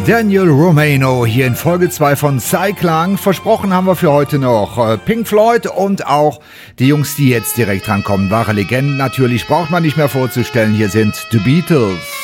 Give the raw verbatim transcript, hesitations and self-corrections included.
Daniel Romano hier in Folge zwei von Cyclang. Versprochen haben wir für heute noch Pink Floyd und auch die Jungs, die jetzt direkt rankommen. Wahre Legenden natürlich, braucht man nicht mehr vorzustellen. Hier sind The Beatles.